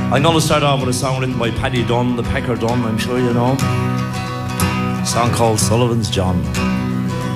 I'm going to start off with a song written by Paddy Dunn, the Packer Dunn, I'm sure you know. A song called Sullivan's John.